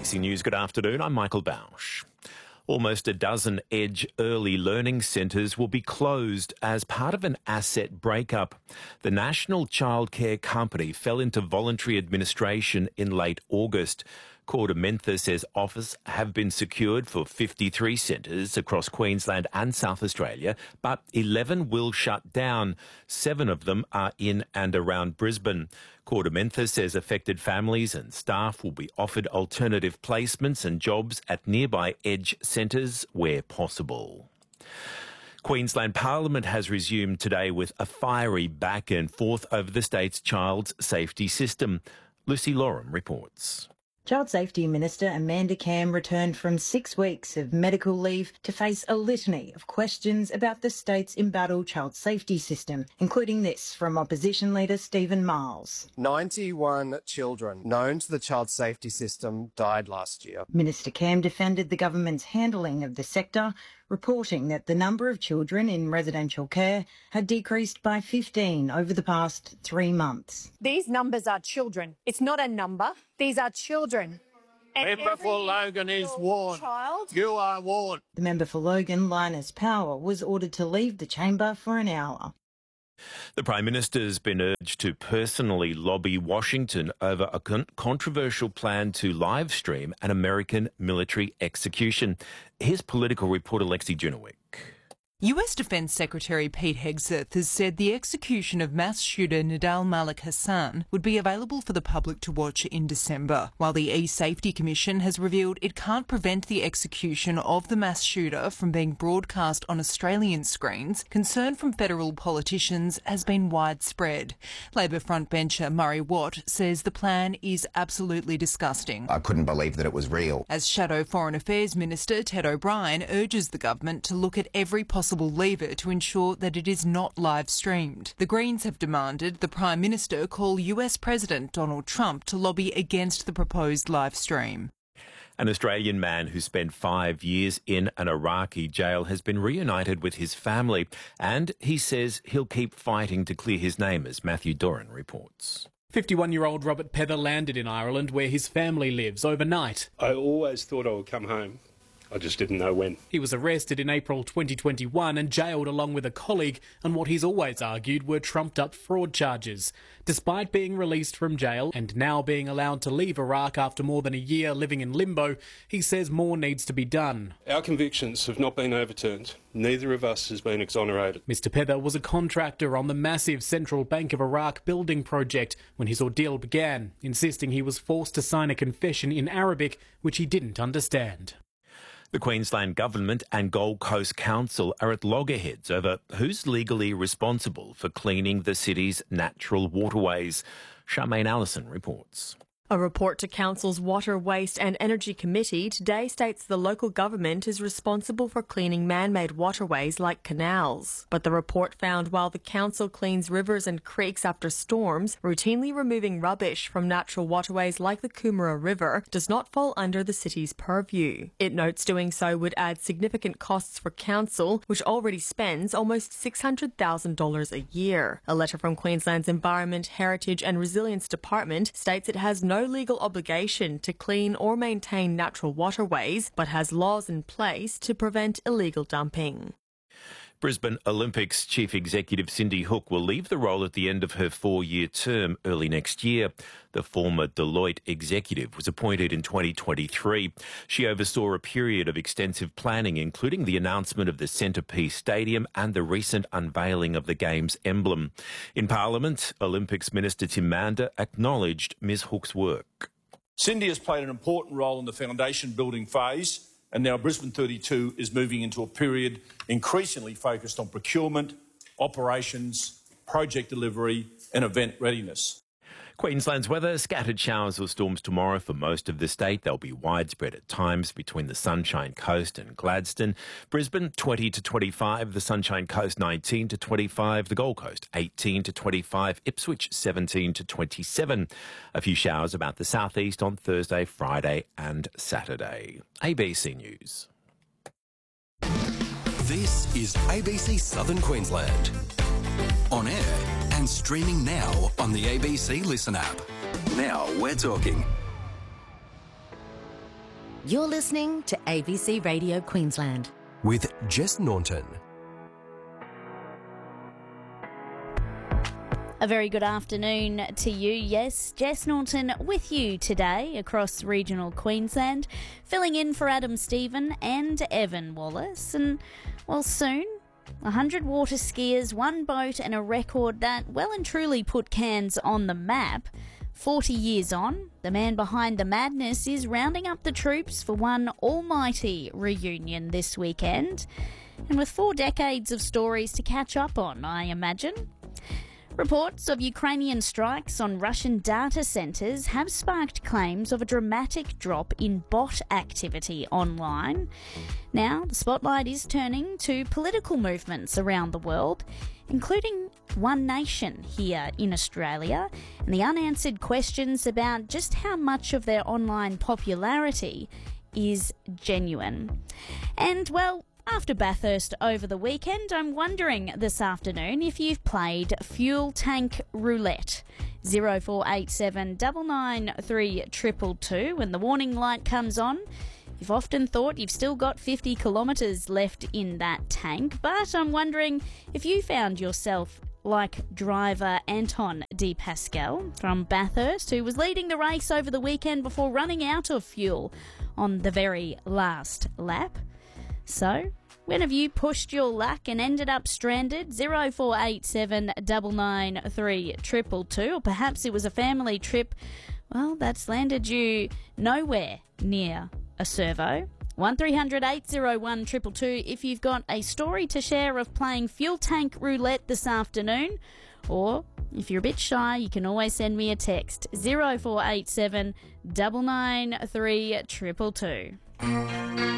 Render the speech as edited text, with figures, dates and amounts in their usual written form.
ABC News, good afternoon. I'm Michael Bausch. Almost a dozen Edge early learning centres will be closed as part of an asset breakup. The National Childcare Company fell into voluntary administration in late August. KordaMentha says offers have been secured for 53 centres across Queensland and South Australia, but 11 will shut down. 7 of them are in and around Brisbane. KordaMentha says affected families and staff will be offered alternative placements and jobs at nearby Edge centres where possible. Queensland Parliament has resumed today with a fiery back and forth over the state's child safety system. Lucy Lorem reports. Child Safety Minister Amanda Cam returned from 6 weeks of medical leave to face a litany of questions about the state's embattled child safety system, including this from opposition leader Stephen Miles. 91 children known to the child safety system died last year. Minister Cam defended the government's handling of the sector, reporting that the number of children in residential care had decreased by 15 over the past 3 months. These numbers are children. It's not a number. These are children. Member for Logan is warned. You are warned. The member for Logan, Linus Power, was ordered to leave the chamber for an hour. The Prime Minister has been urged to personally lobby Washington over a controversial plan to live stream an American military execution. Here's political reporter Lexi Junowick. US Defence Secretary Pete Hegseth has said the execution of mass shooter Nidal Malik Hassan would be available for the public to watch in December, while the E-Safety Commission has revealed it can't prevent the execution of the mass shooter from being broadcast on Australian screens. Concern from federal politicians has been widespread. Labor frontbencher Murray Watt says the plan is absolutely disgusting. I couldn't believe that it was real. As Shadow Foreign Affairs Minister Ted O'Brien urges the government to look at every possible lever to ensure that it is not live streamed. The Greens have demanded the Prime Minister call US President Donald Trump to lobby against the proposed live stream. An Australian man who spent 5 years in an Iraqi jail has been reunited with his family, and he says he'll keep fighting to clear his name, as Matthew Doran reports. 51-year-old Robert Pether landed in Ireland, where his family lives, overnight. I always thought I would come home. I just didn't know when. He was arrested in April 2021 and jailed along with a colleague on what he's always argued were trumped-up fraud charges. Despite being released from jail and now being allowed to leave Iraq after more than a year living in limbo, he says more needs to be done. Our convictions have not been overturned. Neither of us has been exonerated. Mr. Pether was a contractor on the massive Central Bank of Iraq building project when his ordeal began, insisting he was forced to sign a confession in Arabic, which he didn't understand. The Queensland Government and Gold Coast Council are at loggerheads over who's legally responsible for cleaning the city's natural waterways. Charmaine Allison reports. A report to Council's Water, Waste and Energy Committee today states the local government is responsible for cleaning man-made waterways like canals. But the report found while the council cleans rivers and creeks after storms, routinely removing rubbish from natural waterways like the Coomera River does not fall under the city's purview. It notes doing so would add significant costs for Council, which already spends almost $600,000 a year. A letter from Queensland's Environment, Heritage and Resilience Department states it has no legal obligation to clean or maintain natural waterways, but has laws in place to prevent illegal dumping. Brisbane Olympics Chief Executive Cindy Hook will leave the role at the end of her 4-year term early next year. The former Deloitte executive was appointed in 2023. She oversaw a period of extensive planning, including the announcement of the Centrepiece Stadium and the recent unveiling of the Games emblem. In Parliament, Olympics Minister Tim Mander acknowledged Ms Hook's work. Cindy has played an important role in the foundation building phase, and now Brisbane 32 is moving into a period increasingly focused on procurement, operations, project delivery and event readiness. Queensland's weather, scattered showers or storms tomorrow for most of the state. They'll be widespread at times between the Sunshine Coast and Gladstone. Brisbane 20 to 25, the Sunshine Coast 19 to 25, the Gold Coast 18 to 25, Ipswich 17 to 27. A few showers about the southeast on Thursday, Friday and Saturday. ABC News. This is ABC Southern Queensland. On air and streaming now on the ABC Listen app. Now we're talking. You're listening to ABC Radio Queensland. With Jess Naunton. A very good afternoon to you. Yes, Jess Naunton with you today across regional Queensland, filling in for Adam Stephen and Evan Wallace. And, well, soon, 100 water skiers, one boat and a record that well and truly put Cairns on the map. 40 years on, the man behind the madness is rounding up the troops for one almighty reunion this weekend. And with 4 decades of stories to catch up on, I imagine. Reports of Ukrainian strikes on Russian data centres have sparked claims of a dramatic drop in bot activity online. Now, the spotlight is turning to political movements around the world, including One Nation here in Australia, and the unanswered questions about just how much of their online popularity is genuine. And, well, after Bathurst over the weekend, I'm wondering this afternoon if you've played Fuel Tank Roulette. 0487 993 222 when the warning light comes on. You've often thought you've still got 50 kilometres left in that tank, but I'm wondering if you found yourself like driver Anton De Pascal from Bathurst, who was leading the race over the weekend before running out of fuel on the very last lap. So, when have you pushed your luck and ended up stranded? 0487 993 222, or perhaps it was a family trip, well, that's landed you nowhere near a servo. 1300 801 222 if you've got a story to share of playing Fuel Tank Roulette this afternoon, or if you're a bit shy, you can always send me a text. 0487 993 222.